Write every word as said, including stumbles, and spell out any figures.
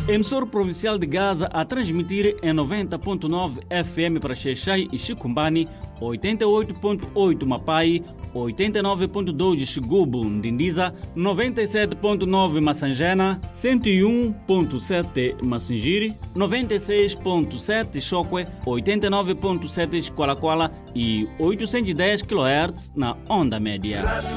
Emissor provincial de Gaza a transmitir em noventa ponto nove F M para Xai e Chicombani, oitenta e oito ponto oito Mapai, oitenta e nove ponto dois Xigubu, Ndindiza, noventa e sete ponto nove Massangena, cento e um ponto sete Massingiri, noventa e seis ponto sete Chokwe, oitenta e nove ponto sete Xqualaquala e oitocentos e dez quilohertz na onda média.